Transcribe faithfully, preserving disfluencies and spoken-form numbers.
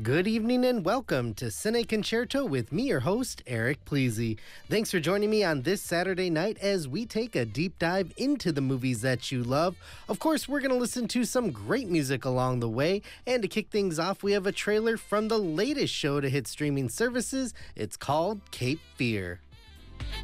Good evening and welcome to Cine Concerto with me, your host, Eric Pleasy. Thanks for joining me on this Saturday night as we take a deep dive into the movies that you love. Of course, we're going to listen to some great music along the way, and to kick things off, we have a trailer from the latest show to hit streaming services. It's called Cape Fear.